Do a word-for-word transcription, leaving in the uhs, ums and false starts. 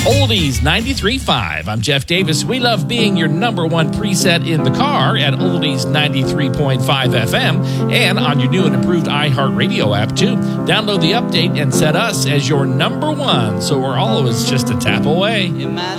Oldies ninety-three point five. I'm Jeff Davis. We love being your number one preset in the car at Oldies ninety-three point five F M and on your new and improved iHeartRadio app, too. Download the update and set us as your number one, so we're always just a tap away.